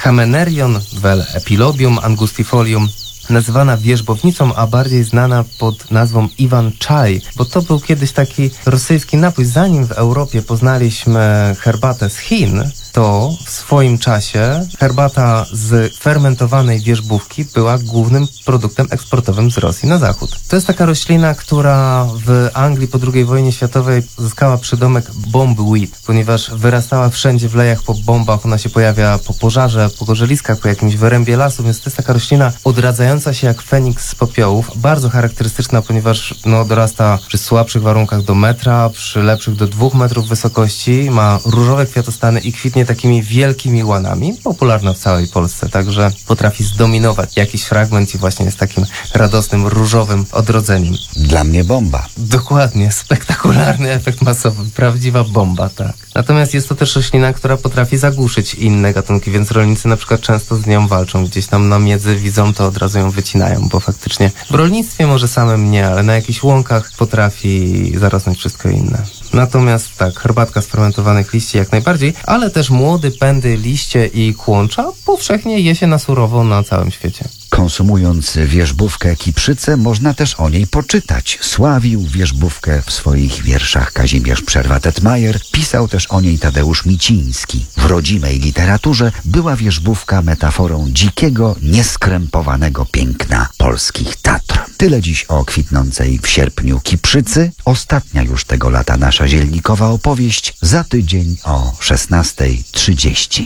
Hamenerion vel epilobium angustifolium, nazywana wierzbownicą, a bardziej znana pod nazwą Iwan Czaj, bo to był kiedyś taki rosyjski napój. Zanim w Europie poznaliśmy herbatę z Chin, to w swoim czasie herbata z fermentowanej wierzbówki była głównym produktem eksportowym z Rosji na zachód. To jest taka roślina, która w Anglii po II wojnie światowej zyskała przydomek bombweed, ponieważ wyrastała wszędzie w lejach po bombach. Ona się pojawia po pożarze, po gorzeliskach, po jakimś wyrębie lasu, więc to jest taka roślina odradzająca się jak feniks z popiołów, bardzo charakterystyczna, ponieważ dorasta przy słabszych warunkach do metra, przy lepszych do 2 metrów wysokości, ma różowe kwiatostany i kwitnie takimi wielkimi łanami, popularna w całej Polsce, także potrafi zdominować jakiś fragment i właśnie jest takim radosnym, różowym odrodzeniem. Dla mnie bomba. Dokładnie, spektakularny efekt masowy, prawdziwa bomba, tak. Natomiast jest to też roślina, która potrafi zagłuszyć inne gatunki, więc rolnicy na przykład często z nią walczą. Gdzieś tam na miedzy widzą, to od razu ją wycinają, bo faktycznie w rolnictwie może samym nie, ale na jakichś łąkach potrafi zarosnąć wszystko inne. Natomiast tak, herbatka z fermentowanych liści jak najbardziej, ale też młody, pędy, liście i kłącza powszechnie je się na surowo na całym świecie. Konsumując wierzbówkę Kiprzycę, można też o niej poczytać. Sławił wierzbówkę w swoich wierszach Kazimierz Przerwa-Tetmajer, pisał też o niej Tadeusz Miciński. W rodzimej literaturze była wierzbówka metaforą dzikiego, nieskrępowanego piękna polskich Tatr. Tyle dziś o kwitnącej w sierpniu Kiprzycy. Ostatnia już tego lata nasza zielnikowa opowieść za tydzień o 16:30.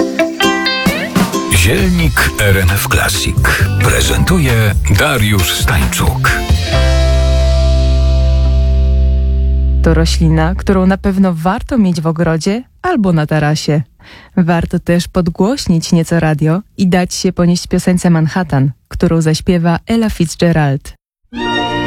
Zielnik RMF Classic prezentuje Dariusz Stańczuk. To roślina, którą na pewno warto mieć w ogrodzie albo na tarasie. Warto też podgłośnić nieco radio i dać się ponieść piosence Manhattan, którą zaśpiewa Ella Fitzgerald.